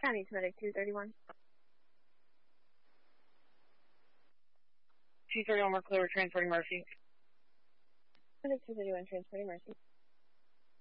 County to Medic 231. 231, we're clear, we're transporting Mercy. Medic 231, transporting Mercy.